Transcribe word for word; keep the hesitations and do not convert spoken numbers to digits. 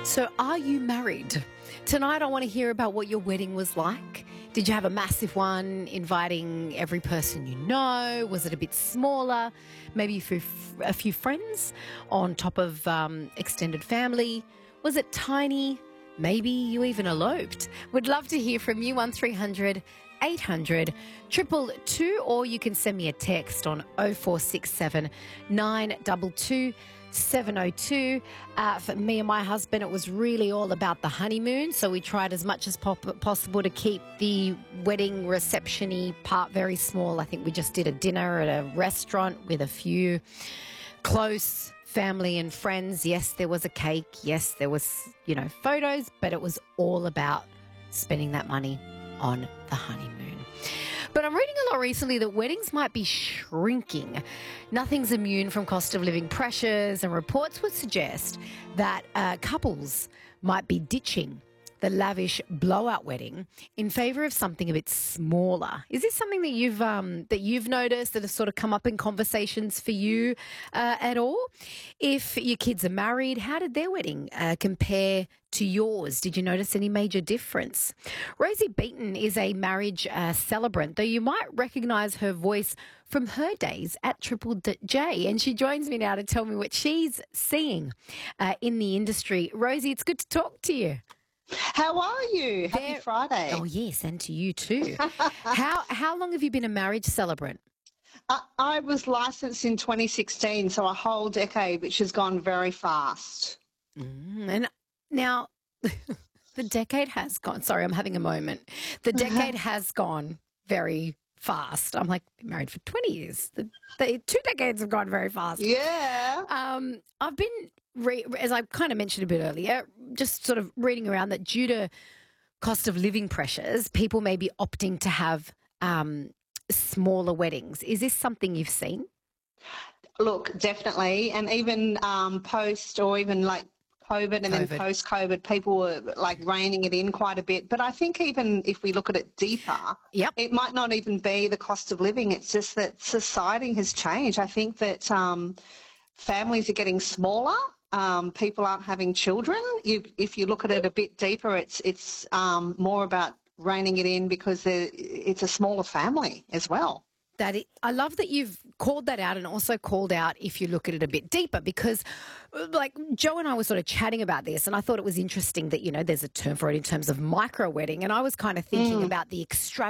So are you married? Tonight I want to hear about what your wedding was like. Did you have a massive one inviting every person you know? Was it a bit smaller? Maybe a few, a few friends on top of um, extended family? Was it tiny? Maybe you even eloped. Would love to hear from you. one three hundred eight hundred two two two, or you can send me a text on oh four six seven nine two two seven oh two. Uh, for me and my husband, it was really all about the honeymoon, so we tried as much as pop- possible to keep the wedding reception-y part very small. I think we just did a dinner at a restaurant with a few close family and friends. Yes, there was a cake. Yes, there was, you know, photos, but it was all about spending that money on the honeymoon. But I'm reading a lot recently that weddings might be shrinking. Nothing's immune from cost of living pressures, and reports would suggest that uh, couples might be ditching the lavish blowout wedding in favour of something a bit smaller. Is this something that you've um, that you've noticed, that has sort of come up in conversations for you uh, at all? If your kids are married, how did their wedding uh, compare to yours? Did you notice any major difference? Rosie Beaton is a marriage uh, celebrant, though you might recognise her voice from her days at Triple J, and she joins me now to tell me what she's seeing uh, in the industry. Rosie, it's good to talk to you. How are you? Happy There- Friday. Oh, yes, and to you too. how how long have you been a marriage celebrant? I, I was licensed in twenty sixteen, so a whole decade, which has gone very fast. Mm, and now the decade has gone. Sorry, I'm having a moment. The decade has gone very fast. I'm like, been married for twenty years. The, the two decades have gone very fast. Yeah. Um, I've been, re- as I kind of mentioned a bit earlier, just sort of reading around that due to cost of living pressures, people may be opting to have um, smaller weddings. Is this something you've seen? Look, definitely. And even um, post or even like COVID and COVID. then post-COVID, people were like reining it in quite a bit. But I think even if we look at it deeper, Yep. it might not even be the cost of living. It's just that society has changed. I think that um, families are getting smaller. Um, people aren't having children. You, if you look at it a bit deeper, it's it's um, more about reining it in because it's a smaller family as well. That it, I love that you've called that out, and also called out if you look at it a bit deeper, because like Joe and I were sort of chatting about this, and I thought it was interesting that, you know, there's a term for it in terms of micro wedding, and I was kind of thinking Mm. about the extravagant